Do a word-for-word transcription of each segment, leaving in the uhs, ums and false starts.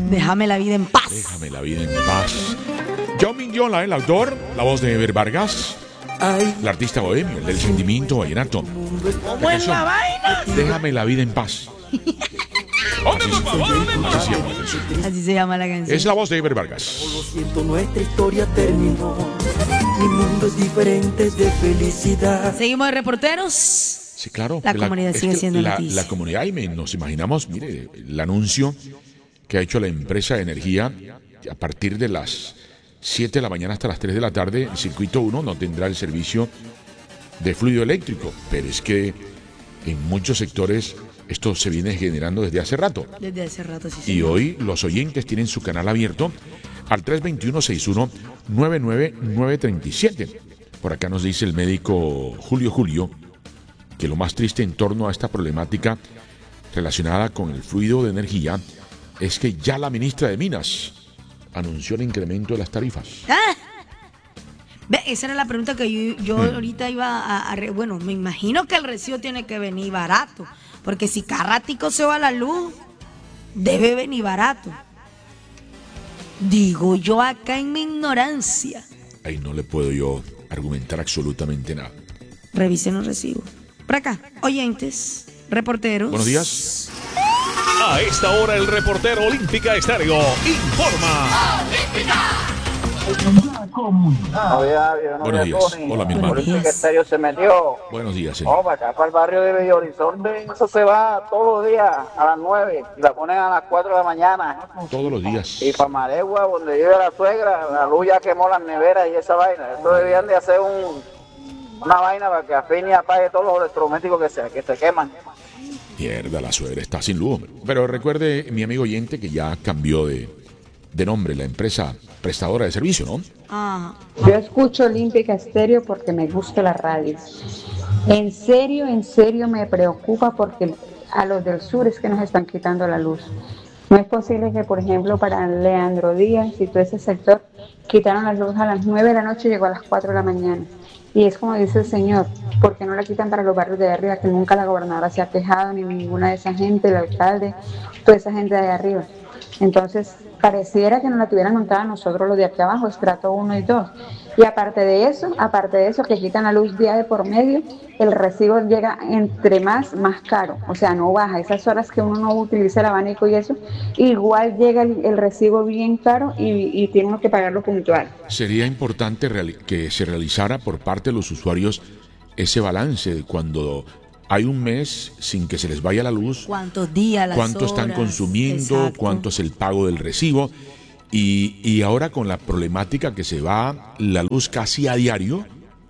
Déjame la vida en paz. Déjame la vida en paz. John Mingiola, el autor, la voz de Ever Vargas, el artista bohemio, el del sentimiento vallenato. ¿Cómo es la vaina? Déjame la vida en paz. Así, así se llama la canción. Así se llama la canción. Es la voz de Ever Vargas. Lo siento, nuestra historia terminó. Mi mundo es diferente de felicidad. Seguimos de reporteros. Sí, claro. La comunidad sigue siendo la, noticia. la comunidad, y me- nos imaginamos, mire, el anuncio que ha hecho la empresa de energía a partir de las siete de la mañana hasta las tres de la tarde, el circuito uno no tendrá el servicio de fluido eléctrico, pero es que en muchos sectores esto se viene generando desde hace rato. Desde hace rato, sí, Y señor. hoy los oyentes tienen su canal abierto al tres dos uno, seis uno, nueve nueve nueve tres siete. Por acá nos dice el médico Julio Julio que lo más triste en torno a esta problemática relacionada con el fluido de energía es que ya la ministra de Minas anunció el incremento de las tarifas. ¡Ah! Ve, esa era la pregunta que yo, yo Hmm. ahorita iba a, a re- Bueno, me imagino que el recibo tiene que venir barato. Porque si cada ratico se va la luz, debe venir barato. Digo yo acá en mi ignorancia. Ahí no le puedo yo argumentar absolutamente nada. Revisen los recibos. Por acá, oyentes, reporteros. Buenos días. A esta hora el reportero Olímpica Estéreo informa. Había, había, no Buenos había días. Tony. Hola, mi hermano. Olímpica Estéreo se metió. Buenos días, señor. Oh, para acá, para el barrio de Bello Horizonte. Eso se va todos los días a las nueve y la ponen a las cuatro de la mañana. Todos los días. Y para Maregua, donde vive la suegra, la luz ya quemó las neveras y esa vaina. Eso debían de hacer un, una vaina para que afine y apague todos los electrodomésticos que se, que se queman. Mierda, la suegra está sin luz. hombre. Pero recuerde, mi amigo oyente, que ya cambió de, de nombre la empresa prestadora de servicio, ¿no? Ah, Yo escucho Olímpica Estéreo porque me gusta la radio. En serio, en serio me preocupa porque a los del sur es que nos están quitando la luz. No es posible que, por ejemplo, para Leandro Díaz y todo ese sector quitaron la luz a las nueve de la noche y llegó a las cuatro de la mañana. Y es como dice el señor, ¿por qué no la quitan para los barrios de arriba? Que nunca la gobernadora se ha quejado, ni ninguna de esa gente, el alcalde, toda esa gente de ahí arriba. Entonces, pareciera que nos la tuvieran montada a nosotros los de aquí abajo, estrato uno y dos. Y aparte de eso, aparte de eso, que quitan la luz día de por medio, el recibo llega entre más, más caro. O sea, no baja. Esas horas que uno no utiliza el abanico y eso, igual llega el, el recibo bien caro y, y tiene uno que pagarlo puntual. Sería importante reali- que se realizara por parte de los usuarios ese balance de cuando hay un mes sin que se les vaya la luz, ¿cuántos días, las cuánto están horas? consumiendo, Exacto. cuánto es el pago del recibo. Y, y ahora con la problemática que se va la luz casi a diario,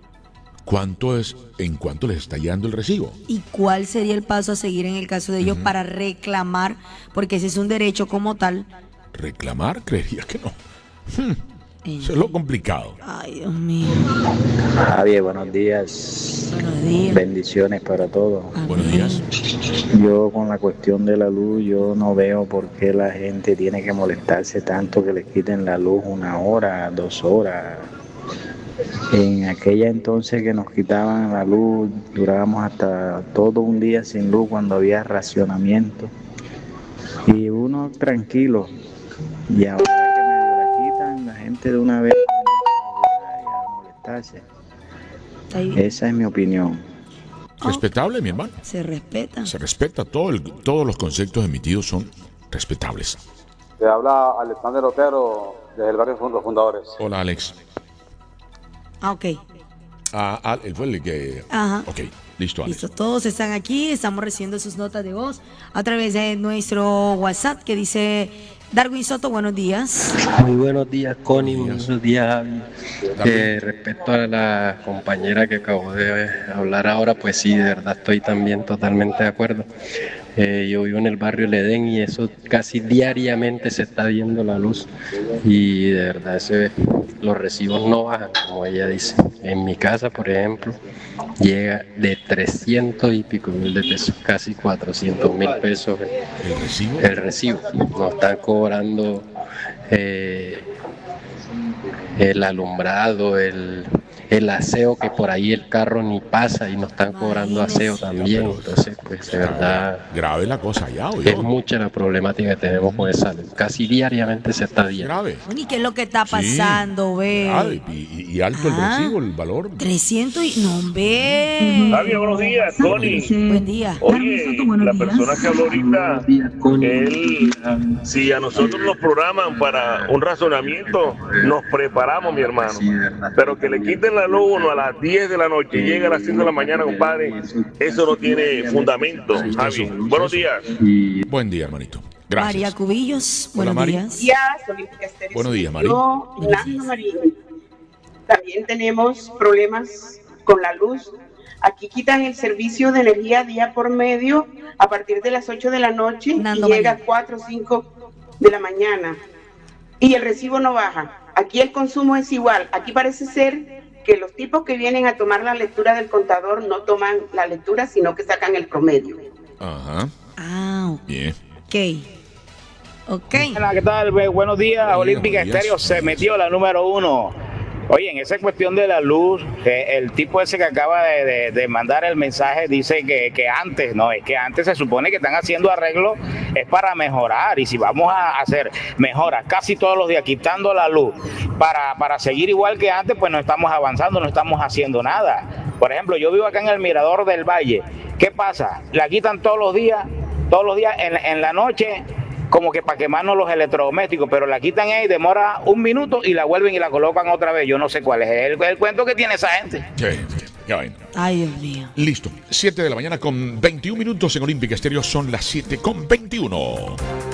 ¿cuánto es, en cuánto les está llegando el recibo? ¿Y cuál sería el paso a seguir en el caso de ellos para reclamar? Porque ese es un derecho como tal. ¿Reclamar? Creería que no. Hmm, Eso es lo complicado. Ay, Dios mío. Javier, buenos días. Buenos días. Bendiciones para todos. Buenos días. Yo con la cuestión de la luz, yo no veo por qué la gente tiene que molestarse tanto que le quiten la luz una hora, dos horas. En aquella entonces que nos quitaban la luz, durábamos hasta todo un día sin luz cuando había racionamiento. Y uno tranquilo. Y ahora que me la quitan, la gente de una vez a molestarse. Ahí Esa es mi opinión. Respetable, mi hermano. se respeta. Se respeta, todo el- todos los conceptos emitidos son respetables. Te habla Alexander Otero desde el barrio Los Fundadores. Hola, Alex. Ah, ok. Ah, ah, él fue el que... Ajá. Ok, listo, Alex. Listo, todos están aquí, estamos recibiendo sus notas de voz a través de nuestro WhatsApp que dice Darwin Soto, buenos días. Muy buenos días, Connie. Muy Buenos buenos días, Javi. Eh, respecto a la compañera que acabó de hablar ahora, pues sí, de verdad estoy también totalmente de acuerdo. Eh, yo vivo en el barrio Ledén y eso casi diariamente se está viendo la luz y de verdad ese, los recibos no bajan, como ella dice. En mi casa, por ejemplo, llega de trescientos y pico mil de pesos, casi cuatrocientos mil pesos ¿El recibo? el recibo. Nos están cobrando eh, el alumbrado, el, el aseo, que por ahí el carro ni pasa y nos están cobrando aseo también. Entonces, pues de verdad... Grave la cosa ya, ¿o es mucha la problemática que tenemos con esa luz. Casi diariamente se está viendo. Grave. ¿Y qué es lo que está pasando, ve? Grave. Y, y alto el Ah. recibo, el valor. trescientos y... No, ve. Javier, buenos días, Connie. Buen día. Oye, la persona que habló ahorita, él, si a nosotros nos programan para un razonamiento, nos preparamos, mi hermano. Pero que le quiten la luz uno a las diez de la noche y llegue a las cinco de la mañana, compadre, eso no tiene fundamento, Javi. Buenos días. Buen día, hermanito. Gracias. María Cubillos, Hola, buenos Mari. días. días, Olímpica Estéreo. Buenos días, Mari. Yo, Nando Marín. También tenemos problemas con la luz. Aquí quitan el servicio de energía día por medio a partir de las ocho de la noche Nando y llega a Marín. cuatro o cinco de la mañana. Y el recibo no baja. Aquí el consumo es igual. Aquí parece ser que los tipos que vienen a tomar la lectura del contador no toman la lectura, sino que sacan el promedio. Ajá. Ah, Bien. ok. Ok. Hola, ¿qué tal? Bu- Buenos días, Buenos Olímpica días, Estéreo buenos se días. metió la número uno. Oye, en esa cuestión de la luz, eh, el tipo ese que acaba de, de- de mandar el mensaje dice que, que antes, no, es que antes se supone que están haciendo arreglos, es para mejorar, y si vamos a hacer mejoras casi todos los días, quitando la luz, para, para seguir igual que antes, pues no estamos avanzando, no estamos haciendo nada. Por ejemplo, yo vivo acá en el Mirador del Valle. ¿Qué pasa? La quitan todos los días, todos los días en, en la noche, como que para quemarnos los electrodomésticos, pero la quitan ahí, demora un minuto y la vuelven y la colocan otra vez. Yo no sé cuál es el, el cuento que tiene esa gente. Sí, ya ven. Ay, Dios mío. Listo. siete de la mañana con veintiún minutos en Olímpica Estéreo. Son las siete con veintiuno.